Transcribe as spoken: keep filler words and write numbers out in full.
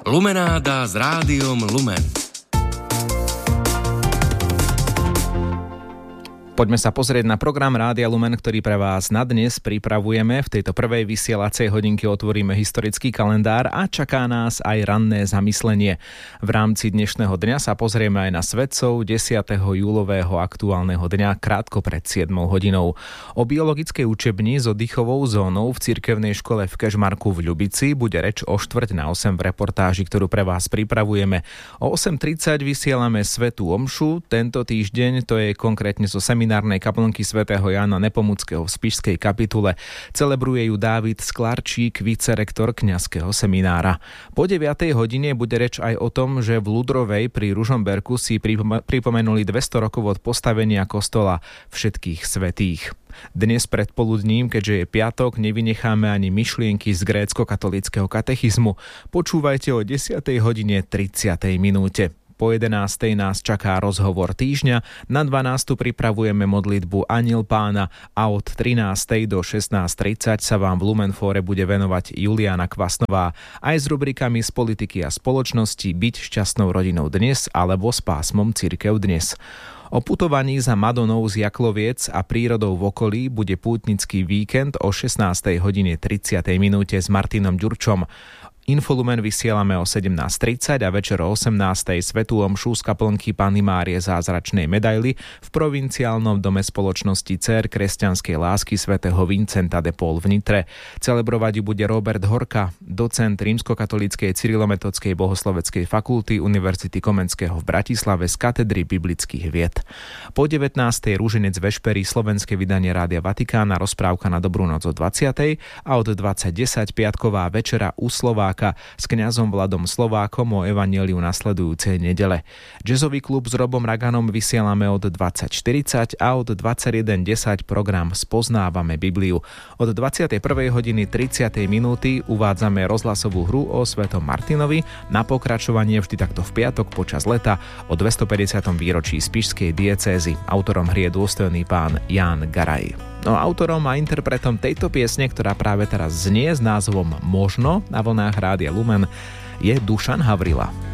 Lumenáda s Rádiom Lumen. Poďme sa pozrieť na program Rádia Lumen, ktorý pre vás na dnes pripravujeme. V tejto prvej vysielacej hodinke otvoríme historický kalendár a čaká nás aj ranné zamyslenie. V rámci dnešného dňa sa pozrieme aj na svetcov desiateho júlového aktuálneho dňa krátko pred siedmou hodinou. O biologickej učebni s oddychovou zónou v cirkevnej škole v Kežmarku v Ľubici bude reč o štvrť na osem v reportáži, ktorú pre vás pripravujeme. O osem tridsať vysielame svätú omšu. Tento týždeň to je konkrétne zo seminárnej kaplnky svätého Jána Nepomuckého v Spišskej kapitule. Celebruje ju Dávid Sklarčík, vicerektor kňazského seminára. Po deviatej hodine bude reč aj o tom, že v Ludrovej pri Ružomberku si pripomenuli dvesto rokov od postavenia kostola Všetkých svätých. Dnes predpoludním, keďže je piatok, nevynecháme ani myšlienky z grécko-katolického katechizmu. Počúvajte o desiatej hodine tridsiatej minúte. Po jedenástej nás čaká rozhovor týždňa, na dvanástu pripravujeme modlitbu Anjel Pána a od trinástej do šestnásť tridsať sa vám v Lumenfóre bude venovať Juliana Kvasnová aj s rubrikami z politiky a spoločnosti Byť šťastnou rodinou dnes alebo s pásmom Cirkev dnes. O putovaní za Madonou z Jakloviec a prírodou v okolí bude pútnický víkend o šestnástej hodine tridsiatej minúte s Martinom Ďurčom. Infolumen vysielame o sedemnásť tridsať a večer o osemnástej svätú omšu z kaplnky Panny Márie Zázračnej medaily v provinciálnom dome spoločnosti Dcér kresťanskej lásky svätého Vincenta de Paul v Nitre. Celebrovať ju bude Robert Horka, docent rímskokatolíckej cyrilometodskej bohosloveckej fakulty Univerzity Komenského v Bratislave z katedry biblických vied. Po devätnástej rúženec vešpery slovenské vydanie Rádia Vatikán a rozprávka na dobrú noc o dvadsiatej a od dvadsať desať piatková večera u Slováka s kňazom Vladom Slovákom o evanjeliu nasledujúcej nedele. Jazzový klub s Robom Raganom vysielame od dvadsať štyridsať a od dvadsaťjeden desať program Spoznávame Bibliu. Od dvadsiatej prvej hodiny tridsiatej minúty uvádzame rozhlasovú hru o svätom Martinovi, na pokračovanie vždy takto v piatok počas leta o dvestopäťdesiatom výročí spišskej diecézy. Autorom hry je dôstojný pán Ján Garaj. No autorom a interpretom tejto piesne, ktorá práve teraz znie s názvom Možno na vlnách Rádia Lumen, je Dušan Havrila.